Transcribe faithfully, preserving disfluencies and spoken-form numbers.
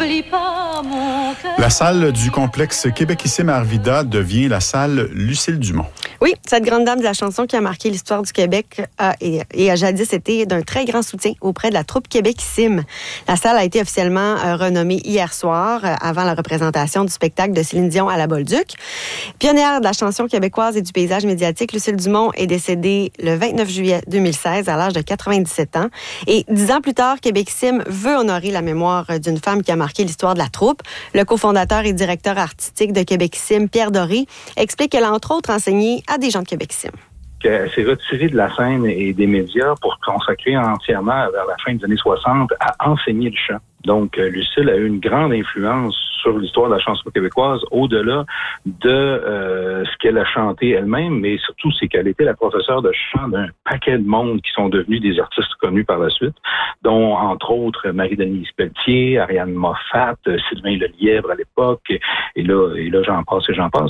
n'oublie pas mon cœur. La salle du complexe Québecissime à Arvida devient la salle Lucille Dumont. Oui, cette grande dame de la chanson qui a marqué l'histoire du Québec a, et, et a jadis été d'un très grand soutien auprès de la troupe Québecissime. La salle a été officiellement euh, renommée hier soir, euh, avant la représentation du spectacle de Céline Dion à la Bolduc. Pionnière de la chanson québécoise et du paysage médiatique, Lucille Dumont est décédée le vingt-neuf juillet deux mille seize à l'âge de quatre-vingt-dix-sept ans. Et dix ans plus tard, Québecissime veut honorer la mémoire d'une femme qui a marqué l'histoire de la troupe. Le cofondateur et directeur artistique de Québecissime, Pierre Doré, explique qu'elle a entre autres enseigné à des gens de Québecissime. Elle s'est retirée de la scène et des médias pour consacrer entièrement, vers la fin des années soixante, à enseigner le chant. Donc, Lucille a eu une grande influence sur l'histoire de la chanson québécoise, au-delà de euh, ce qu'elle a chanté elle-même, mais surtout, c'est qu'elle était la professeure de chant d'un paquet de monde qui sont devenus des artistes connus par la suite, dont, entre autres, Marie-Denise Pelletier, Ariane Moffat, Sylvain Lelièvre à l'époque, et là, et là j'en passe et j'en passe.